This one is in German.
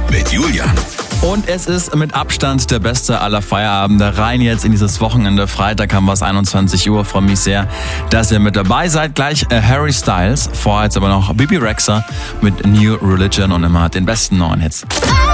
mit Julian. Und es ist mit Abstand der beste aller Feierabende. Rein jetzt in dieses Wochenende. Freitag haben wir es 21 Uhr. Freue mich sehr, dass ihr mit dabei seid. Gleich Harry Styles. Vorher jetzt aber noch Bebe Rexha mit New Religion und immer den besten neuen Hits.